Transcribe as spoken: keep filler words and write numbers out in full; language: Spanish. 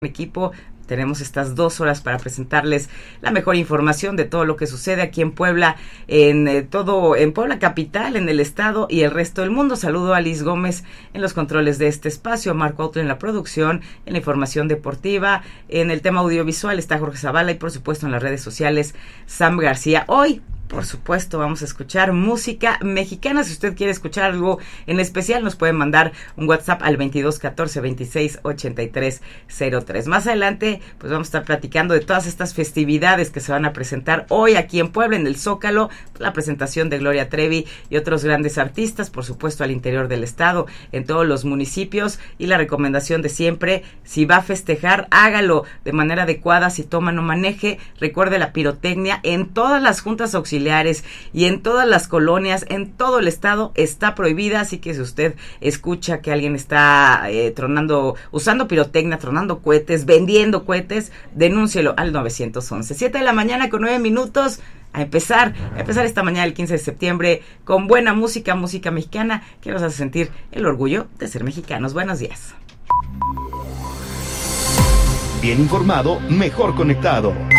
equipo. Tenemos estas dos horas para presentarles la mejor información de todo lo que sucede aquí en Puebla, en eh, todo, en Puebla capital, en el estado y el resto del mundo. Saludo a Liz Gómez en los controles de este espacio, a Marco Auto en la producción, en la información deportiva, en el tema audiovisual está Jorge Zavala y por supuesto en las redes sociales Sam García. Hoy, por supuesto, vamos a escuchar música mexicana. Si usted quiere escuchar algo en especial, nos puede mandar un WhatsApp al veintidós catorce veintiséis ochenta y tres cero tres. Más adelante, pues vamos a estar platicando de todas estas festividades que se van a presentar hoy aquí en Puebla, en el Zócalo, la presentación de Gloria Trevi y otros grandes artistas, por supuesto, al interior del estado, en todos los municipios, y la recomendación de siempre: si va a festejar, hágalo de manera adecuada. Si toma, no maneje. Recuerde, la pirotecnia en todas las juntas auxiliares y en todas las colonias, en todo el estado está prohibida, así que si usted escucha que alguien está eh, tronando, usando pirotecnia, tronando cohetes, vendiendo cohetes, denúncielo al nueve once. siete de la mañana con nueve minutos, a empezar, a empezar esta mañana el quince de septiembre con buena música, música mexicana que nos hace sentir el orgullo de ser mexicanos. Buenos días. Bien informado, mejor conectado.